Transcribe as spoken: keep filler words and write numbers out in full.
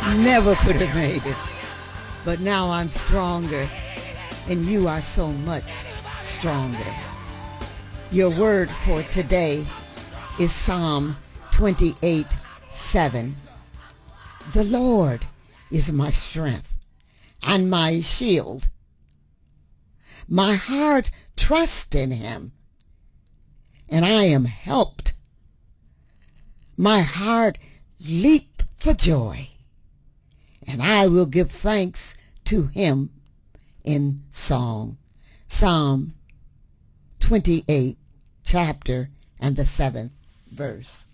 Never could have made it. But now I'm stronger, and you are so much stronger. Your word for today is Psalm twenty-eight seven. The Lord is my strength and my shield. My heart trusts in him, and I am helped. My heart leap for joy, and I will give thanks to him in song. Psalm twenty-eight, chapter, and the seventh verse.